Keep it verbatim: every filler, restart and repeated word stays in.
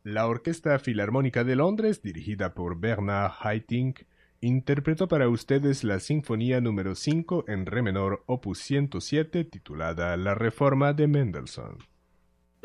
La Orquesta Filarmónica de Londres, dirigida por Bernard Haitink, interpretó para ustedes la Sinfonía número cinco en Re menor, opus ciento siete, titulada La Reforma de Mendelssohn.